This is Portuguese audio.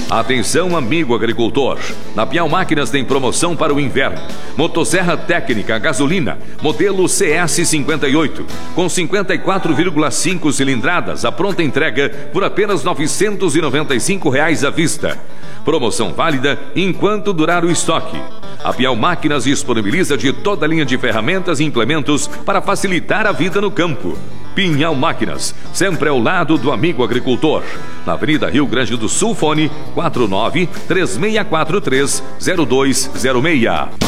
Atenção, amigo agricultor. Na Piau Máquinas tem promoção para o inverno. Motosserra técnica gasolina, modelo CS58, com 54,5 cilindradas, a pronta entrega por apenas R$ 995 à vista. Promoção válida enquanto durar o estoque. A Piau Máquinas disponibiliza de toda a linha de ferramentas e implementos para facilitar a vida no campo. Pinhal Máquinas, sempre ao lado do amigo agricultor. Na Avenida Rio Grande do Sul, fone 49-3643-0206.